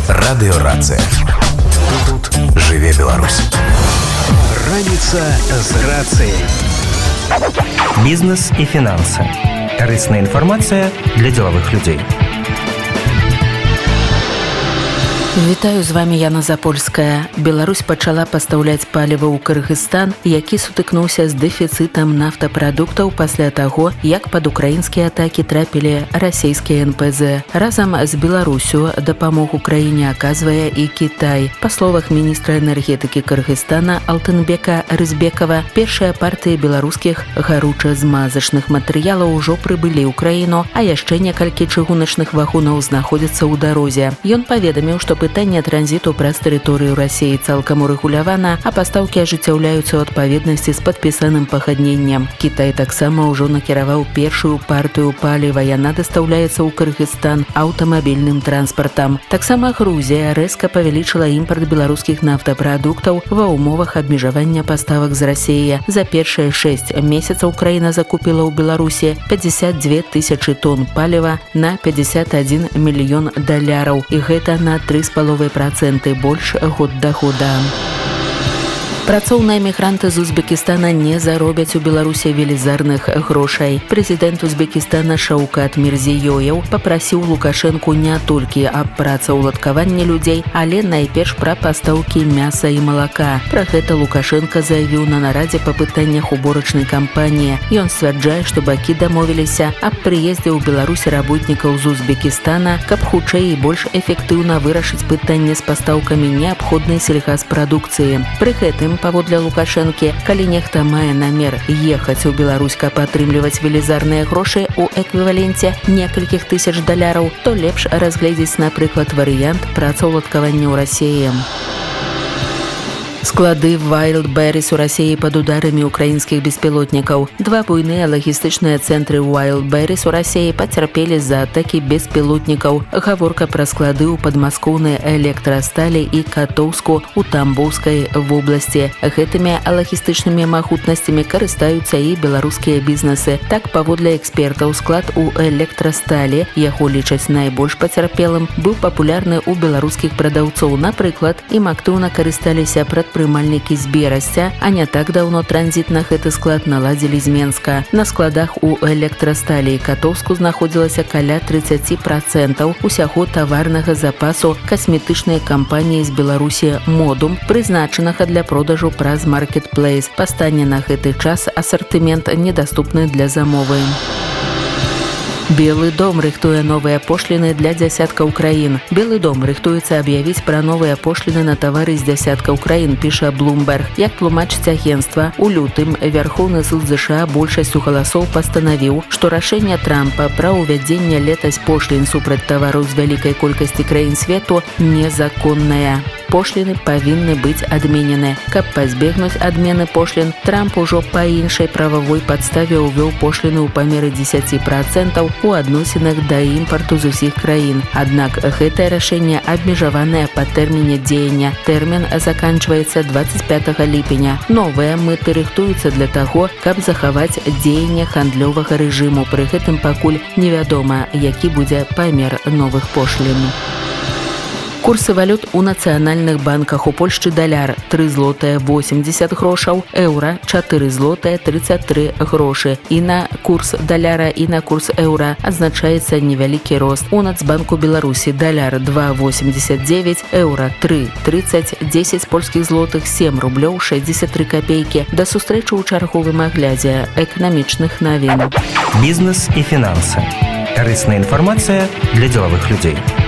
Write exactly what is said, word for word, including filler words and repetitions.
Радыёрацыя. Тут жыве Беларусь. Раніца з рацыяй. Бізнес і фінансы. Карысная інфармацыя для дзелавых людзей. Вітаю, з вами Яна Запольская. Беларусь пачала пастаўляць паліва ў Кыргызстан, які сутыкнуўся з дэфіцытам нафтапрадуктаў пасля таго, як пад украінскія атакі трапілі расійскія эн пэ зэ. Разам з Беларусю дапамогу краіне аказвае і Кітай. Па словах міністра энергетыкі Кыргызстана Алтынбека Рызбекова, першыя партыі беларускіх гаруча-змазачных матэрыялаў ужо прыбылі ў краіну, а яшчэ некалькі чыгуначных вагонаў знаходзяцца ў дарозе. Ён паведаміў, што пытанне транзіту праз тэрыторыю Расіі цалкам урэгулявана, а пастаўкі ажыццяўляюцца ў адпаведнасці з падпісаным пагадненнем. Кітай таксама ўжо накіраваў першую партыю паліва. Яна дастаўляецца ў Кыргызстан аўтамабільным транспартам. Таксама Грузія рэзка павялічыла імпарт беларускіх нафтапрадуктаў ва ўмовах абмежавання паставак з Расіі. За першыя шэсць месяцаў краіна закупіла ў Беларусі пятьдесят две тысячы тонн паліва на пятьдесят один мільён даляраў. І гэта на тры з паловай працэнты больш год да года. Працоўныя мігранты з Узбекістана не заробяць у Беларусі велізарных грошай. Прэзідэнт Узбекістана Шаўкат Мірзіёеў папрасіў Лукашэнку не толькі аб працаўладкаванні людзей, але найперш пра пастаўкі мяса і малака. Пра гэта Лукашэнка заявіў на нарадзе па пытаннях уборачнай кампаніі. Ён сцвярджае, што бакі дамовіліся аб прыездзе ў Беларусь работнікаў з Узбекістана, каб хутчэй і больш эфектыўна вырашыць пытанне з пастаўкамі неабходнай сельгаспрадукцыі. Пры гэтым, паводле Лукашэнкі, калі нехта мае намер ехаць у Беларусь, каб атрымліваць велізарныя грошы ў эквіваленце некалькіх тысяч даляраў, то лепш разгледзець, напрыклад, варыянт працаўладкавання ў Расіі. Склады Wildberries у Расіі пад ударамі украінскіх беспілотнікаў. Два буйныя лагістычныя цэнтры Wildberries у Расіі пацярпелі з-за атакі беспілотнікаў. Гаворка пра склады ў падмаскоўнай электрасталі і Катоўску ў Тамбоўскай вобласці. Гэтымі лагістычнымі магутнасцямі карыстаюцца і беларускія бізнесы. Так, паводле экспертаў, склад у электрасталі, яго лічаць найбольш пацярпелым, быў папулярны ў беларускіх прадаўцоў. Напрыклад, ім актыўна карысталіся прадпрымальнікі з Берасця, а не так даўно транзіт на гэты склад наладзілі з Менска. На складах у электрасталі і Катоўску знаходзілася каля тридцать працэнтаў усяго таварнага запасу касметычнай кампаніі з Беларусі «Модум», прызначанага для продажу праз маркетплейс. Па стане на гэты час асартымент недаступны для замовы. Белы дом рыхтуе новыя пошліны для дзясяткаў краін. Белы дом рыхтуецца аб'явіць пра новыя пошліны на тавары з дзясяткаў краін, піша Bloomberg. Як тлумачыць агенцтва, у лютым Верхоўны суд ЗША большасцю галасоў пастанавіў, што рашэнне Трампа пра ўвядзенне летась пошлін супраць тавараў з вялікай колькасці краін свету незаконнае. Пошліны павінны быць адменены. Каб пазбегнуць адмены пошлін, Трамп ужо па іншай прававой падставе ўвёў пошліны ў памеры дзесяць працэнтаў у адносінах да імпарту з усіх краін. Аднак гэтае рашэнне абмежаванае па тэрміне дзеяння. Тэрмін заканчваецца двадцать пятага ліпеня. Новыя мэты рыхтуюцца для таго, каб захаваць дзеянне гандлёвага рэжыму. Пры гэтым пакуль невядома, які будзе памер новых пошлін. Курсы валют у нацыянальных банках. У Польшчы даляр тры злотыя восемьдесят грошаў, еўра чатыры злотыя тридцать три грошы. І на курс даляра, і на курс еўра адзначаецца невялікі рост. У Нацбанку Беларусі даляр два восемьдесят девять, еўра три тридцать, дзесяць польскіх злотых сем рублёў шэсцьдзесят тры капейкі. Да сустрэчы ў чарговым аглядзе эканамічных навін. Бізнес і фінансы. Карысная інфармацыя для дзелавых людзей.